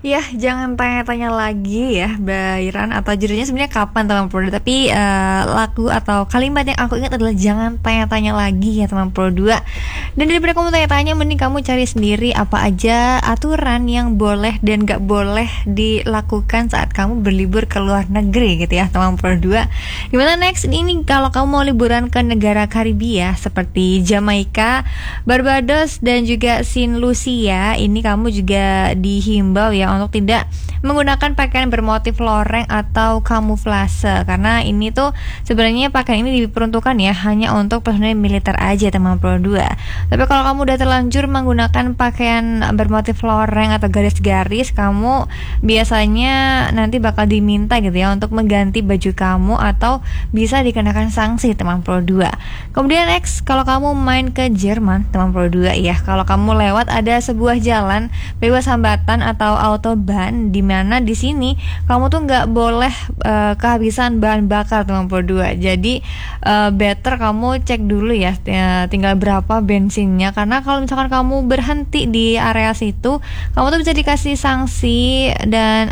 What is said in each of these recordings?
Ya, jangan tanya-tanya lagi ya, Bairan, atau judulnya sebenarnya kapan teman Pro 2. Tapi lagu atau kalimat yang aku ingat adalah jangan tanya-tanya lagi ya teman Pro 2. Dan daripada kamu tanya-tanya, mending kamu cari sendiri apa aja aturan yang boleh dan gak boleh dilakukan saat kamu berlibur ke luar negeri gitu ya teman Pro 2. Gimana next? Ini kalau kamu mau liburan ke negara Karibia seperti Jamaika, Barbados dan juga Saint Lucia, ini kamu juga dihimbau ya untuk tidak menggunakan pakaian bermotif loreng atau kamuflase, karena ini tuh sebenarnya pakaian ini diperuntukkan ya hanya untuk personel militer aja teman Pro 2. Tapi kalau kamu udah terlanjur menggunakan pakaian bermotif loreng atau garis-garis, kamu biasanya nanti bakal diminta gitu ya untuk mengganti baju kamu atau bisa dikenakan sanksi teman Pro 2. Kemudian next, kalau kamu main ke Jerman teman Pro 2 ya, kalau kamu lewat ada sebuah jalan bebas hambatan atau autobahn, di mana di sini kamu tuh nggak boleh kehabisan bahan bakar teman Pro 2. Jadi better kamu cek dulu ya tinggal berapa bensinnya, karena kalau misalkan kamu berhenti di area situ, kamu tuh bisa dikasih sanksi dan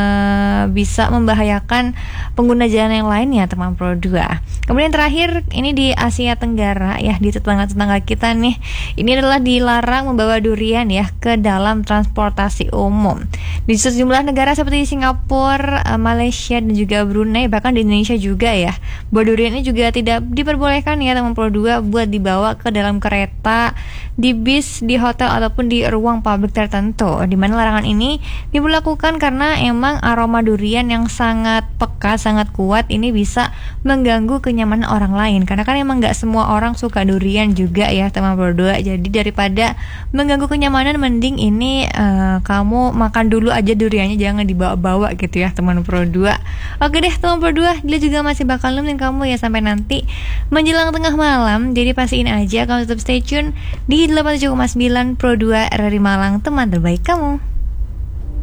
bisa membahayakan pengguna jalan yang lain ya teman Pro 2. Kemudian terakhir, ini di Asia Tenggara ya, di tetangga-tetangga kita nih, ini adalah dilarang membawa durian ya ke dalam transportasi umum. Di sejumlah negara seperti Singapura, Malaysia dan juga Brunei, bahkan di Indonesia juga ya, bawa durian ini juga tidak diperbolehkan ya teman Pro 2 buat dibawa ke dalam kereta, di bis, di hotel ataupun di ruang publik tertentu. Di mana larangan ini diberlakukan karena emang aroma durian yang sangat pekat, sangat kuat ini bisa mengganggu kenyamanan orang lain, karena kan emang nggak semua orang suka durian juga ya teman Pro 2. Jadi daripada mengganggu kenyamanan, mending ini kamu makan dulu aja duriannya, jangan dibawa-bawa gitu ya teman Pro 2. Oke deh teman Pro 2, dia juga masih bakal nemenin kamu ya sampai nanti menjelang tengah malam. Jadi pastiin aja kamu tetap stay tune di 87,9 Pro 2 RRI Malang, teman terbaik kamu.